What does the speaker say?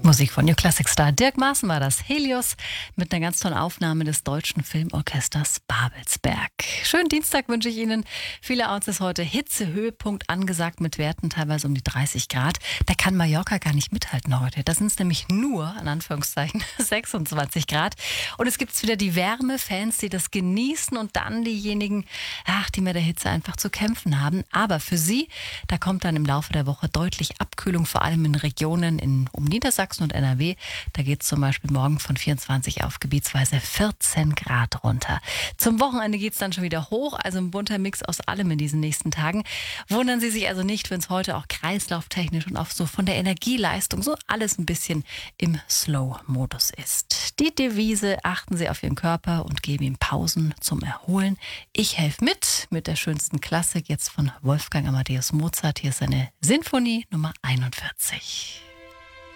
Musik von New Classic Star Dirk Maaßen war das. Helios mit einer ganz tollen Aufnahme des Deutschen Filmorchesters Babelsberg. Schönen Dienstag wünsche ich Ihnen. Vielerorts ist heute Hitzehöhepunkt angesagt mit Werten teilweise um die 30 Grad. Da kann Mallorca gar nicht mithalten heute. Da sind es nämlich nur, in Anführungszeichen, 26 Grad. Und es gibt wieder die Wärmefans, die das genießen und dann diejenigen, die mit der Hitze einfach zu kämpfen haben. Aber für sie, da kommt dann im Laufe der Woche deutlich Abkühlung, vor allem in Regionen um Niedersachsen und NRW. Da geht es zum Beispiel morgen von 24 auf gebietsweise 14 Grad runter. Zum Wochenende geht es dann schon wieder hoch, also ein bunter Mix aus allem in diesen nächsten Tagen. Wundern Sie sich also nicht, wenn es heute auch kreislauftechnisch und auch so von der Energieleistung so alles ein bisschen im Slow-Modus ist. Die Devise: achten Sie auf Ihren Körper und geben ihm Pausen zum Erholen. Ich helfe mit der schönsten Klassik jetzt von Wolfgang Amadeus Mozart. Hier ist seine Sinfonie Nummer 41.